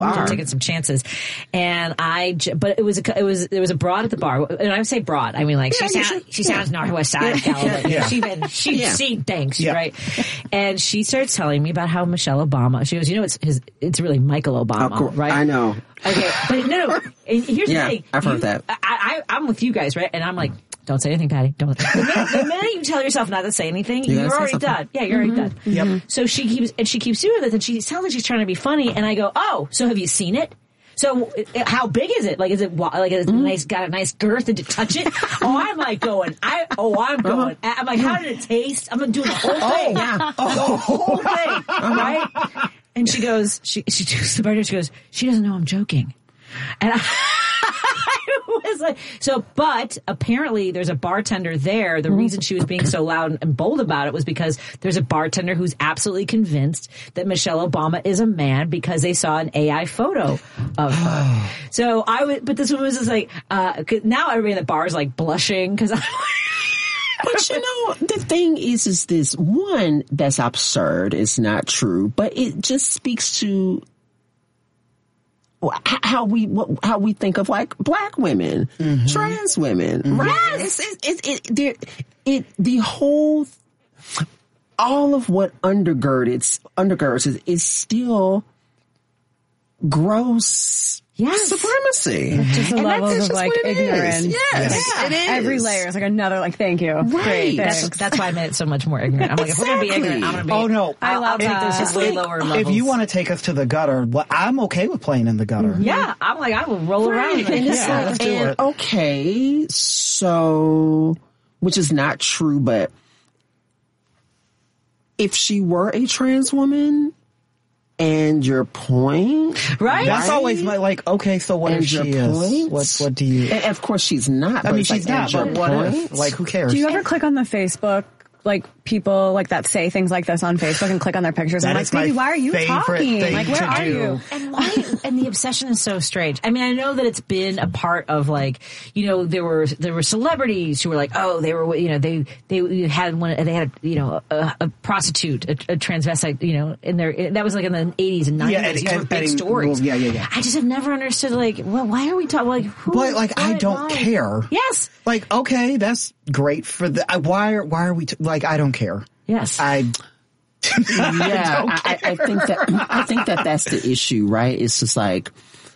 taking some chances. And but there was a broad at the bar. And I say broad, I mean like she sounds Northwest Side gal. She's seen things, right? And she starts telling me about how Michelle Obama, she goes, it's really Michael Obama, right? I know. Okay, but no, and here's the thing. I've heard that. I'm with you guys, right? And I'm like, don't say anything, Patty. Don't. The minute you tell yourself not to say anything, you're already done. Yeah, you're already done. Yep. So she keeps doing this, and she sounds like she's trying to be funny. And I go, oh, so have you seen it? So how big is it? Like, is it nice? Got a nice girth? Did you touch it? I'm like going. I'm going. I'm like, how did it taste? I'm doing the whole thing. The whole thing, right? And she goes. She does the bartender. She goes. She doesn't know I'm joking. And I was like, but apparently there's a bartender there. The reason she was being so loud and bold about it was because there's a bartender who's absolutely convinced that Michelle Obama is a man because they saw an AI photo of her. So but this woman was just like, now everybody in the bar is like blushing because I'm But the thing is this, one, that's absurd. It's not true, but it just speaks to how we think of like black women, trans women, right? Yes, the whole, all of what undergirds it is still gross. Yes. Supremacy. Just the levels of like ignorance. Yes, like, it is. Every layer is like another like thank you. Right. Great, that's why I made it so much more ignorant. I'm like, if we're gonna be ignorant, I'm gonna be. Oh no, I'll take this to way lower levels. If you want to take us to the gutter, I'm okay with playing in the gutter. Yeah, I'm like, I will roll around. And it's let's do it. Okay, so, which is not true, but if she were a trans woman, and your point, right? That's always my like. Okay, so what if she is? What do you? And of course, she's not. I mean, she's not. But what if? Like, who cares? Do you ever click on the Facebook? Like people like that say things like this on Facebook and click on their pictures. That I'm like, baby, why are you talking? Like, where are you? And the obsession is so strange. I mean, I know that it's been a part of like, there were celebrities who were like, oh, they were, they had a prostitute, a transvestite, in their, that was like in the 80s and 90s. These were big stories. Yeah. I just have never understood like, well, why are we talking like, who? But like, I don't care. Yes. Like, okay, that's great for the, why are we, like, I don't care. Yes. I think that that's the issue, right? It's just like,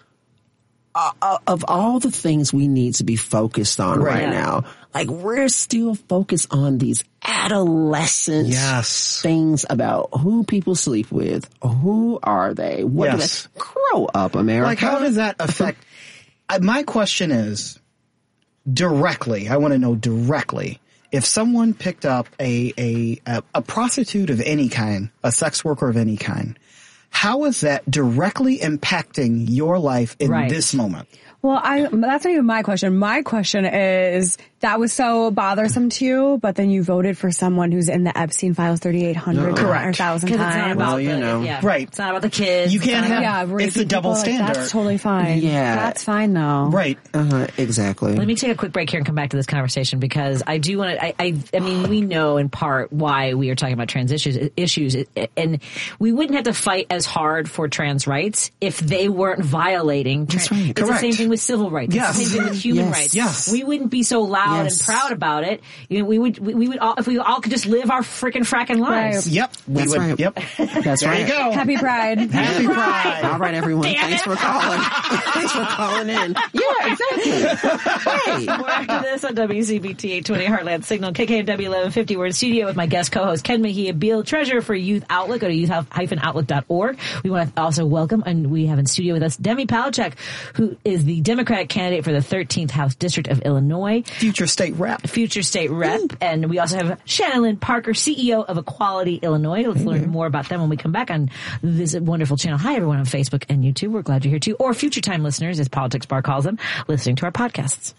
of all the things we need to be focused on right now, like we're still focused on these adolescent things about who people sleep with, who are they, what do they, grow up, America. Like, how does that affect, my question is, directly, I want to know directly, if someone picked up a prostitute of any kind, a sex worker of any kind, how is that directly impacting your life in this moment? Well, that's not even my question. My question is, that was so bothersome to you, but then you voted for someone who's in the Epstein Files 3,800 or 1,000 times. Right. It's not about the kids. You can't have, it's a double standard. Like, that's totally fine. Yeah. That's fine though. Right. Exactly. Let me take a quick break here and come back to this conversation because I do want to, I mean, we know in part why we are talking about trans issues, and we wouldn't have to fight as hard for trans rights if they weren't violating. That's right. It's the same thing with civil rights. Yes. It's the same thing with human rights. Yes. We wouldn't be so loud and proud about it. We would all, if we all could just live our freaking fracking lives. Right. Yep. That's right. Yep. That's there right. you go. Happy Pride. Happy Pride. All right, everyone. Thanks for calling. Thanks for calling in. Yeah, exactly. Hey. More after this on WCBT 820 Heartland Signal, KKMW 1150. We're in studio with my guest co-host, Ken Mejia Beal, treasurer for Youth Outlook. Go to youth-outlook.org. We want to also welcome, and we have in studio with us, Demi Palachuk, who is the Democratic candidate for the 13th House District of Illinois. Future state rep. And we also have Shannon Lynn Parker, CEO of Equality Illinois. Let's learn more about them when we come back on this wonderful channel. Hi, everyone on Facebook and YouTube. We're glad you're here, too. Or future time listeners, as Politics Bar calls them, listening to our podcasts.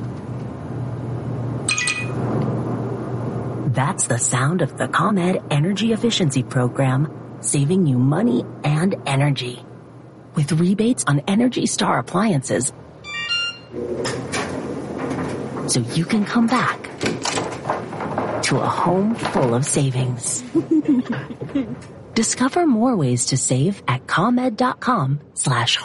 That's the sound of the ComEd Energy Efficiency Program, saving you money and energy. With rebates on Energy Star appliances, so you can come back to a home full of savings. Discover more ways to save at ComEd.com/home.